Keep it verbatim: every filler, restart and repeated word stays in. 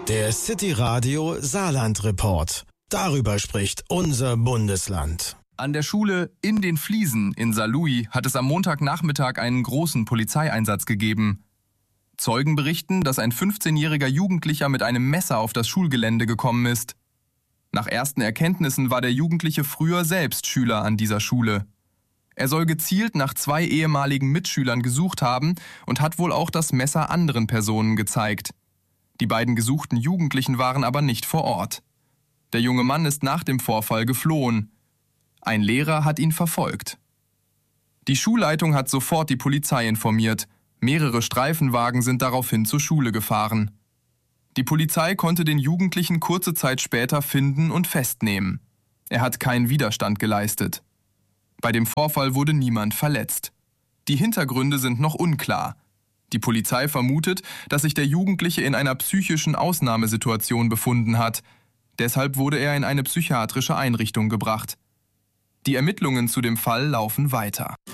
Der City Radio Saarland Report. Darüber spricht unser Bundesland. An der Schule In den Fliesen in Saarlouis hat es am Montagnachmittag einen großen Polizeieinsatz gegeben. Zeugen berichten, dass ein fünfzehnjähriger Jugendlicher mit einem Messer auf das Schulgelände gekommen ist. Nach ersten Erkenntnissen war der Jugendliche früher selbst Schüler an dieser Schule. Er soll gezielt nach zwei ehemaligen Mitschülern gesucht haben und hat wohl auch das Messer anderen Personen gezeigt. Die beiden gesuchten Jugendlichen waren aber nicht vor Ort. Der junge Mann ist nach dem Vorfall geflohen. Ein Lehrer hat ihn verfolgt. Die Schulleitung hat sofort die Polizei informiert. Mehrere Streifenwagen sind daraufhin zur Schule gefahren. Die Polizei konnte den Jugendlichen kurze Zeit später finden und festnehmen. Er hat keinen Widerstand geleistet. Bei dem Vorfall wurde niemand verletzt. Die Hintergründe sind noch unklar. Die Polizei vermutet, dass sich der Jugendliche in einer psychischen Ausnahmesituation befunden hat. Deshalb wurde er in eine psychiatrische Einrichtung gebracht. Die Ermittlungen zu dem Fall laufen weiter.